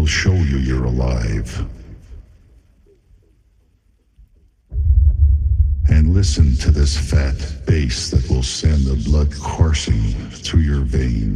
It'll show you you're alive. And listen to this fat bass that will send the blood coursing through your veins.